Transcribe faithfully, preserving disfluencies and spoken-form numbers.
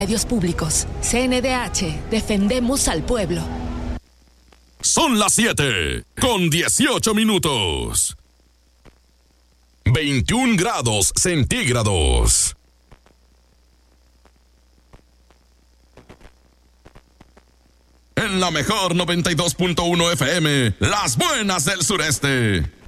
Medios públicos. C N D H. Defendemos al pueblo. Son las siete con dieciocho minutos. veintiún grados centígrados. En la mejor noventa y dos punto uno F M, las buenas del sureste.